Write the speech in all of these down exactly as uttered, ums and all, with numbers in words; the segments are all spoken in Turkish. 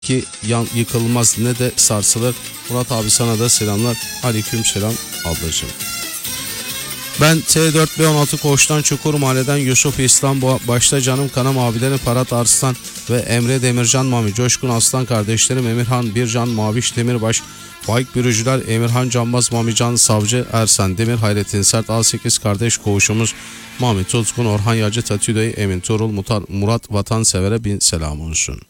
ki yan, yıkılmaz ne de sarsılır. Murat abi sana da selamlar. Aleyküm selam ablacığım. Ben T dört B on altı Koç'tan Çukur Mahalle'den Yusuf İslam, başta canım kanam abilerim Ferhat Arslan ve Emre Demircan Mami, Coşkun Aslan kardeşlerim Emirhan Bircan, Maviş Demirbaş, Faik Bürücüler, Emirhan Canbaz, Mamican Savcı, Ersen Demir, Hayrettin Sert, A sekiz kardeş koğuşumuz Mami Tutkun, Orhan Yacı, Tatüdey, Emin Torul, Mutar, Murat Vatansever'e bin selam olsun.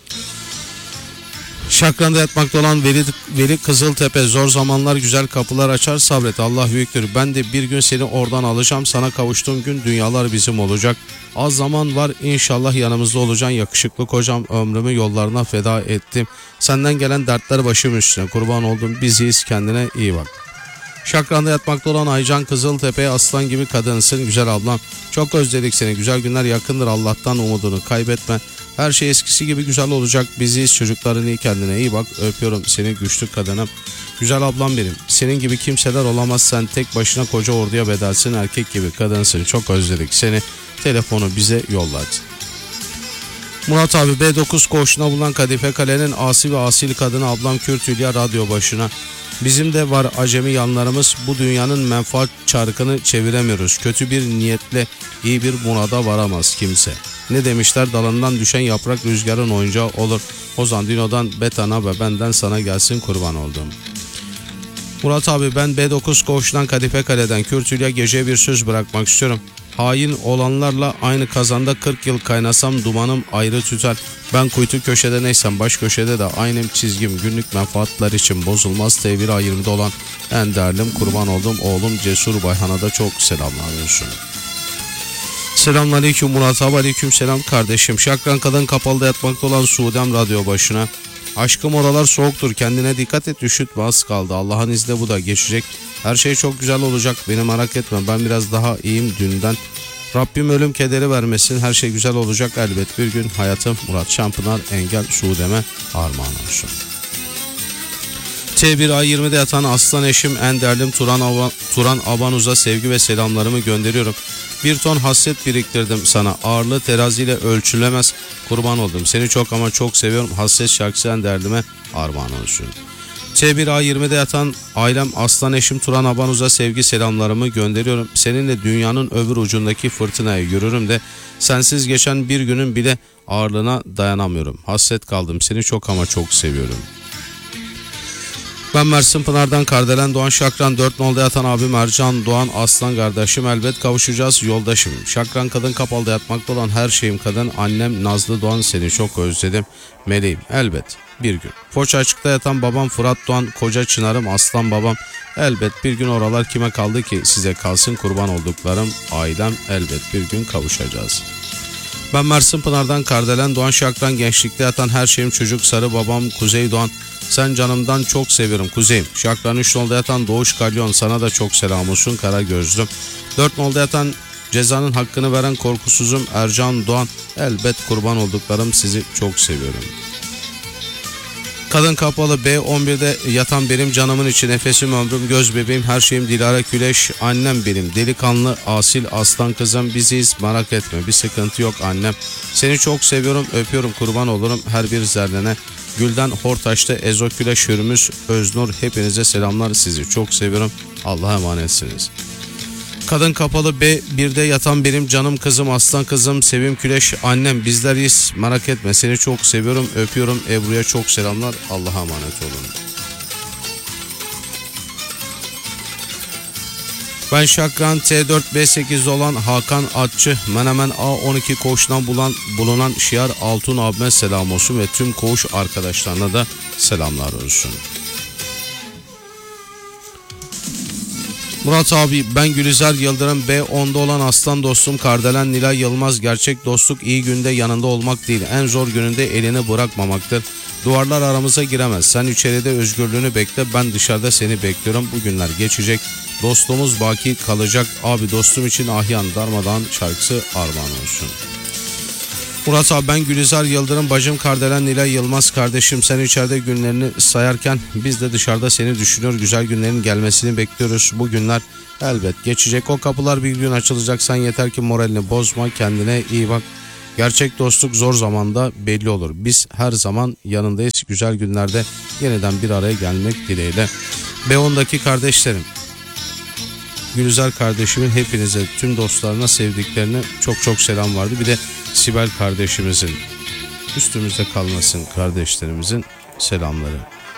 Şakran'da yatmakta olan Veli, Veli Kızıltepe, zor zamanlar güzel kapılar açar, sabret Allah büyüktür. Ben de bir gün seni oradan alacağım, sana kavuştuğum gün dünyalar bizim olacak. Az zaman var, inşallah yanımızda olacaksın yakışıklı kocam, ömrümü yollarına feda ettim. Senden gelen dertler başım üstüne, kurban oldum, biziz, kendine iyi bak. Şakran'da yatmakta olan Aycan Kızıltepe, aslan gibi kadınsın güzel ablam. Çok özledik seni, güzel günler yakındır, Allah'tan umudunu kaybetme. Her şey eskisi gibi güzel olacak, biziz, çocukların iyi, kendine iyi bak. Öpüyorum seni güçlü kadınım. Güzel ablam benim, senin gibi kimseler olamaz, sen tek başına koca orduya bedelsin, erkek gibi kadınsın, çok özledik seni. Telefonu bize yolladı. Murat abi B dokuz koğuşuna bulunan Kadife Kale'nin asi ve asil kadını ablam Kürt Hülya radyo başına. Bizim de var acemi yanlarımız, bu dünyanın menfaat çarkını çeviremiyoruz. Kötü bir niyetle iyi bir murada varamaz kimse. Ne demişler, dalından düşen yaprak rüzgarın oyuncağı olur. Ozan Dino'dan Betana ve benden sana gelsin, kurban oldum. Murat abi ben B dokuz koğuştan Kadife Kale'den Kürt Hülya geceye bir söz bırakmak istiyorum. Hain olanlarla aynı kazanda kırk yıl kaynasam dumanım ayrı tüter. Ben kuytu köşede neysem baş köşede de aynı çizgim, günlük menfaatler için bozulmaz. T bir A yirmide olan en değerlim, kurban oldum oğlum Cesur Bayhan'a da çok selamlar olsun. Selamünaleyküm Murat abi, aleyküm selam kardeşim. Şakran kadın kapalıda yatmakta olan Suudem radyo başına. Aşkım oralar soğuktur, kendine dikkat et, üşütme, az kaldı. Allah'ın izniyle bu da geçecek. Her şey çok güzel olacak, beni merak etme, ben biraz daha iyiyim dünden. Rabbim ölüm kederi vermesin, her şey güzel olacak elbet bir gün. Hayatım Murat Şampınar Engel Suudem'e armağan olsun. T bir A yirmide yatan aslan eşim en değerlim Turan, Ava, Turan Abanuz'a sevgi ve selamlarımı gönderiyorum. Bir ton hasret biriktirdim sana, ağırlığı teraziyle ölçülemez, kurban oldum. Seni çok ama çok seviyorum, hasret şarkısı en değerlime armağan olsun. T bir A yirmide yatan ailem aslan eşim Turan Abanuz'a sevgi selamlarımı gönderiyorum. Seninle dünyanın öbür ucundaki fırtınaya yürürüm de sensiz geçen bir günün bile ağırlığına dayanamıyorum. Hasret kaldım, seni çok ama çok seviyorum. Ben Mersin Pınar'dan Kardelen Doğan Şakran dört nolda yatan abim Ercan Doğan aslan kardeşim, elbet kavuşacağız yoldaşım. Şakran kadın kapalıda yatmakta olan her şeyim kadın, annem Nazlı Doğan seni çok özledim. Meleğim elbet bir gün. Foça açıkta yatan babam Fırat Doğan, koca çınarım aslan babam, elbet bir gün oralar kime kaldı ki size kalsın, kurban olduklarım ailem, elbet bir gün kavuşacağız. Ben Mersin Pınar'dan Kardelen Doğan Şakran gençlikte yatan her şeyim çocuk sarı babam Kuzey Doğan, sen canımdan çok seviyorum kuzeyim. Şakran üç nolda yatan Doğuş Kalyon, sana da çok selam olsun kara gözlüm. dört nolda yatan cezanın hakkını veren korkusuzum Ercan Doğan, elbet kurban olduklarım sizi çok seviyorum. Kadın kapalı B on birde yatan benim canımın içi, nefesim ömrüm göz bebeğim her şeyim Dilara Küleş, annem benim delikanlı asil aslan kızım, biziz merak etme, bir sıkıntı yok annem. Seni çok seviyorum, öpüyorum, kurban olurum her bir zerrene. Gülden Hortaş'ta Ezo Küleş Hürmüz Öznur, hepinize selamlar, sizi çok seviyorum, Allah'a emanetsiniz. Kadın kapalı B birde yatan benim canım kızım aslan kızım Sevim Küleş, annem bizleriz merak etme, seni çok seviyorum, öpüyorum, Ebru'ya çok selamlar, Allah'a emanet olun. Ben Şakran T dört B sekizde olan Hakan Atçı, Menemen A on iki koğuşundan bulan, bulunan Şiar Altun abime selam olsun ve tüm koğuş arkadaşlarına da selamlar olsun. Murat abi ben Gülizar Yıldırım B onda olan aslan dostum Kardelen Nilay Yılmaz, gerçek dostluk iyi günde yanında olmak değil, en zor gününde elini bırakmamaktır. Duvarlar aramıza giremez, sen içeride özgürlüğünü bekle, ben dışarıda seni bekliyorum, bu günler geçecek, dostluğumuz baki kalacak, abi dostum için ahyan darmadan şarkısı armağan olsun. Murat abi ben Gülizar Yıldırım bacım Kardelen Nilay Yılmaz kardeşim, sen içeride günlerini sayarken biz de dışarıda seni düşünüyor, güzel günlerin gelmesini bekliyoruz, bu günler elbet geçecek, o kapılar bir gün açılacak, sen yeter ki moralini bozma, kendine iyi bak. Gerçek dostluk zor zamanda belli olur. Biz her zaman yanındayız. Güzel günlerde yeniden bir araya gelmek dileğiyle. B ondaki kardeşlerim, Gülizar kardeşimin hepinize, tüm dostlarına, sevdiklerine çok çok selam vardı. Bir de Sibel kardeşimizin, üstümüzde kalmasın kardeşlerimizin selamları.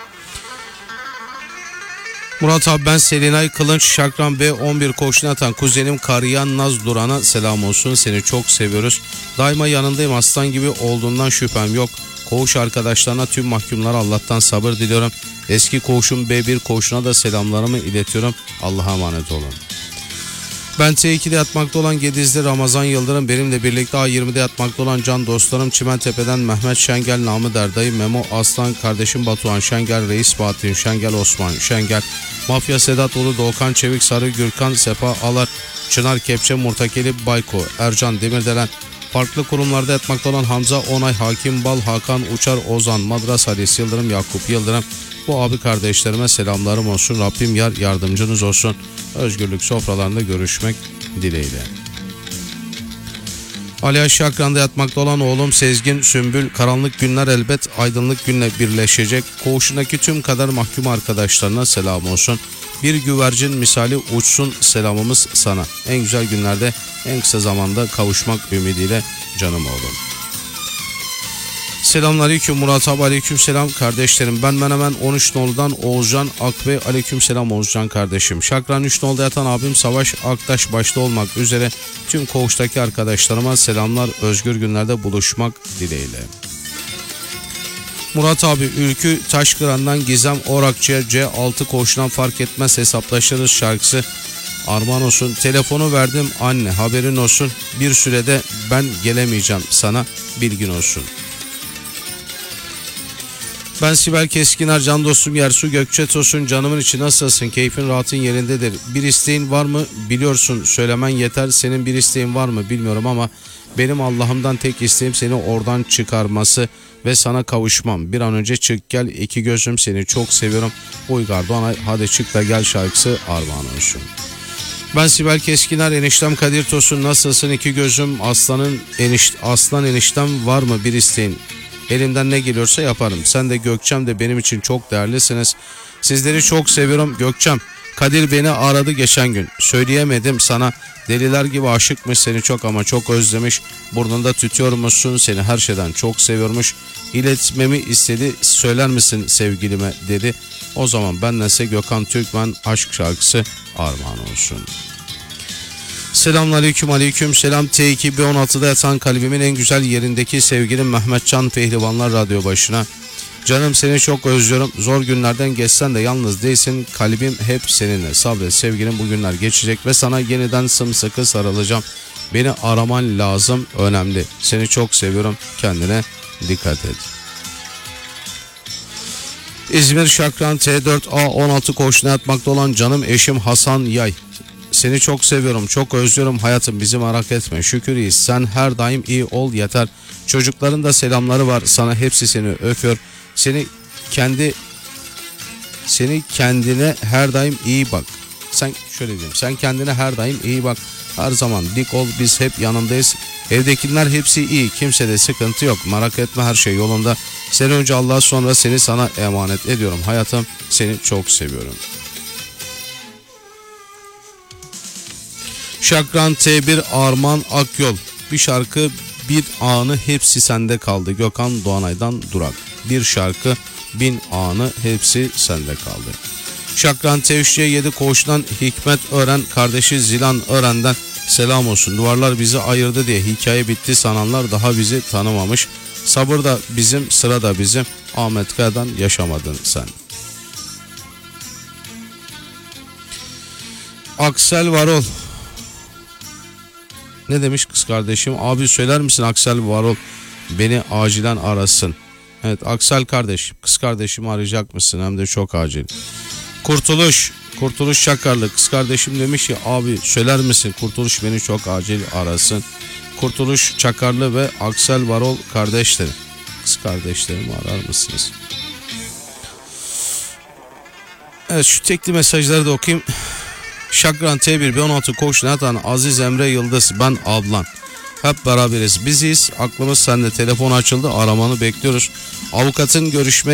Murat abi, ben Selinay Kılınç, Şakran B on bir koğuşuna atan kuzenim Kariyan Naz Duran'a selam olsun. Seni çok seviyoruz. Daima yanındayım. Aslan gibi olduğundan şüphem yok. Koğuş arkadaşlarına, tüm mahkumlara Allah'tan sabır diliyorum. Eski koğuşum B bir koğuşuna da selamlarımı iletiyorum. Allah'a emanet olun. Ben T iki'de yatmakta olan Gedizli Ramazan Yıldırım, benimle birlikte A yirmi'de yatmakta olan can dostlarım Çimentepe'den Mehmet Şengel, Namı Derdayı, Memo Aslan, kardeşim Batuhan Şengel, Reis Bahattin Şengel, Osman Şengel, Mafya Sedat Ulu, Doğukan Çevik, Sarı Gürkan, Sefa Alar, Çınar Kepçe, Murtakeli Bayko, Ercan Demirdelen, farklı kurumlarda yatmakta olan Hamza Onay, Hakim Bal, Hakan Uçar, Ozan, Madras Halis Yıldırım, Yakup Yıldırım, bu abi kardeşlerime selamlarım olsun. Rabbim yar yardımcınız olsun. Özgürlük sofralarında görüşmek dileğiyle. Ali Şakran'da yatmakta olan oğlum Sezgin Sümbül, karanlık günler elbet aydınlık günle birleşecek. Koğuşundaki tüm kadar mahkum arkadaşlarına selam olsun. Bir güvercin misali uçsun selamımız sana. En güzel günlerde en kısa zamanda kavuşmak ümidiyle canım oğlum. Selamünaleyküm Murat abi, aleyküm selam kardeşlerim. Ben Menemen on üç noludan Oğuzcan Akbey, aleyküm selam Oğuzcan kardeşim. Şakran üç nolda yatan abim Savaş Aktaş başta olmak üzere tüm koğuştaki arkadaşlarıma selamlar. Özgür günlerde buluşmak dileğiyle. Murat abi, Ülkü Taşkıran'dan Gizem Orakçı'ya C altı koğuşundan fark etmez hesaplaşırız şarkısı armağan olsun. Telefonu verdim anne, haberin olsun. Bir sürede ben gelemeyeceğim sana, bilgin olsun. Ben Sibel Keskiner, can dostum Yersu Gökçe Tosun, canımın içi nasılsın? Keyfin rahatın yerindedir. Bir isteğin var mı? Biliyorsun, söylemen yeter. Senin bir isteğin var mı bilmiyorum ama benim Allah'ımdan tek isteğim seni oradan çıkarması ve sana kavuşmam. Bir an önce çık gel, iki gözüm seni çok seviyorum. Uygar Doğanay, hadi çık da gel şarkısı armağan olsun. Ben Sibel Keskiner, eniştem Kadir Tosun, nasılsın? İki gözüm aslanın eniş, aslan eniştem, var mı bir isteğin? Elimden ne geliyorsa yaparım. Sen de Gökçem de benim için çok değerlisiniz. Sizleri çok seviyorum Gökçem. Kadir beni aradı geçen gün. Söyleyemedim sana. Deliler gibi aşıkmış, seni çok ama çok özlemiş. Burnunda tütüyormuşsun, seni her şeyden çok seviyormuş. İletmemi istedi, söyler misin sevgilime dedi. O zaman bendense Gökhan Türkmen, aşk şarkısı armağan olsun. Selamünaleyküm, aleyküm selam. T iki B on altıda yatan kalbimin en güzel yerindeki sevgilim Mehmetcan Pehlivanlar radyo başına. Canım seni çok özlüyorum. Zor günlerden geçsen de yalnız değilsin. Kalbim hep seninle. Sabret sevgilim, bu günler geçecek ve sana yeniden sımsıkı sarılacağım. Beni araman lazım, önemli. Seni çok seviyorum. Kendine dikkat et. İzmir Şakran T dört A on altı koğuşuna yatmakta olan canım eşim Hasan Yay. Seni çok seviyorum, çok özlüyorum hayatım, bizi merak etme. Şükür iyiyiz. Sen her daim iyi ol yeter. Çocukların da selamları var sana, hepsi seni öpüyor. Seni kendi seni kendine her daim iyi bak. Sen şöyle diyeyim. Sen kendine her daim iyi bak. Her zaman dik ol, biz hep yanındayız. Evdekiler hepsi iyi. Kimsede sıkıntı yok. Merak etme, her şey yolunda. Seni önce Allah'a, sonra seni sana emanet ediyorum hayatım. Seni çok seviyorum. Şakran T bir Arman Akyol. Bir şarkı bir anı hepsi sende kaldı. Gökhan Doğanay'dan Durak. Bir şarkı bin anı hepsi sende kaldı. Şakran T üç C yedi koğuştan Hikmet Ören, kardeşi Zilan Ören'den selam olsun. Duvarlar bizi ayırdı diye hikaye bitti sananlar daha bizi tanımamış. Sabır da bizim, sıra da bizim. Ahmet Kaya'dan yaşamadın sen. Aksel Varol. Ne demiş kız kardeşim? Abi söyler misin Aksel Varol beni acilen arasın. Evet Aksel kardeş, kız kardeşimi arayacak mısın? Hem de çok acil. Kurtuluş, Kurtuluş Şakarlı kız kardeşim demiş ki abi söyler misin Kurtuluş beni çok acil arasın. Kurtuluş Çakarlı ve Aksel Varol kardeşleri. Kız kardeşlerimi arar mısınız? Evet, şu tekli mesajları da okuyayım. Şakran T bir B on altı koğuşuna yatan Aziz Emre Yıldız, ben ablan. Hep beraberiz. Biziz. Aklımız sende. Telefon açıldı. Aramanı bekliyoruz. Avukatın görüşme